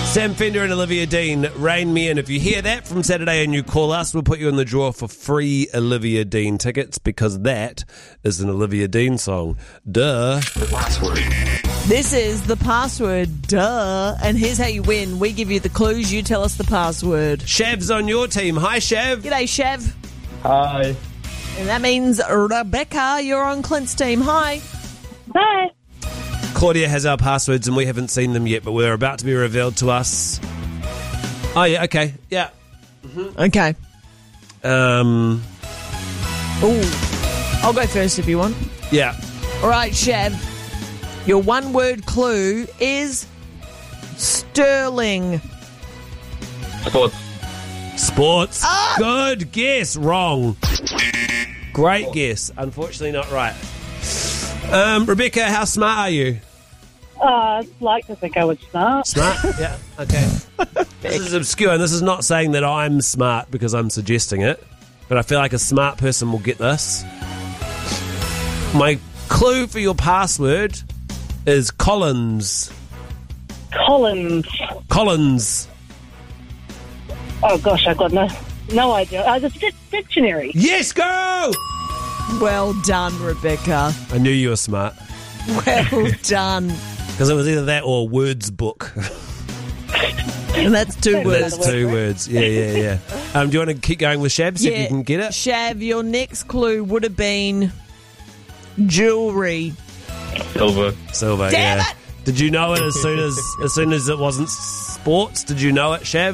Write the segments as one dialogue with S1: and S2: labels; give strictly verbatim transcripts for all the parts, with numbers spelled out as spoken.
S1: Sam Fender and Olivia Dean, Rain Me In. If you hear that from Saturday and you call us, we'll put you in the draw for free Olivia Dean tickets because that is an Olivia Dean song. Duh.
S2: The password.
S3: This is the password, duh. And here's how you win. We give you the clues, you tell us the password.
S1: Shav's on your team. Hi, Shav.
S3: G'day, Shav.
S4: Hi.
S3: And that means Rebecca, you're on Clint's team. Hi.
S5: Hi.
S1: Claudia has our passwords and we haven't seen them yet, but we're about to be revealed to us. Oh, yeah, okay. Yeah.
S3: Mm-hmm. Okay.
S1: Um.
S3: Ooh. I'll go first if you want.
S1: Yeah.
S3: All right, Shav. Your one-word clue is Sterling.
S4: Sports.
S1: Sports.
S3: Ah!
S1: Good guess. Wrong. Great guess. Unfortunately not right. Um, Rebecca, how smart are you?
S5: Uh, I'd like to think I was smart.
S1: Smart? Yeah. Okay. This is obscure, and this is not saying that I'm smart because I'm suggesting it, but I feel like a smart person will get this. My clue for your password is Collins.
S5: Collins.
S1: Collins.
S5: Oh, gosh, I've got no no idea. Uh, the dic- dictionary.
S1: Yes, go!
S3: Well done, Rebecca.
S1: I knew you were smart.
S3: Well done.
S1: Because it was either that or words book.
S3: And that's two words.
S1: That's two words. Yeah, yeah, yeah. Um, do you want to keep going with Shab, see if you can get it?
S3: Shav, your next clue would have been jewellery.
S4: Silver.
S1: Silver,
S3: Damn
S1: yeah.
S3: it!
S1: Did you know it as soon as as soon as it wasn't sports? Did you know it, Shav?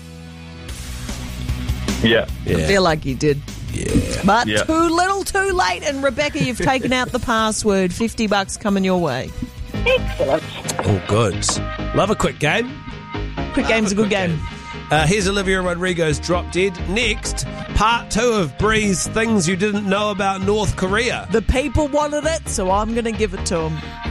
S4: Yeah.
S3: I feel like you did.
S1: Yeah.
S3: But
S4: Yeah.
S3: too little, too late. And Rebecca, you've taken out the password. fifty bucks coming your way.
S5: Excellent.
S1: Oh, good. Love a quick game.
S3: Quick game's a good game.
S1: Uh, here's Olivia Rodrigo's Drop Dead. Next, part two of Bree's Things You Didn't Know About North Korea.
S3: The people wanted it, so I'm going to give it to them.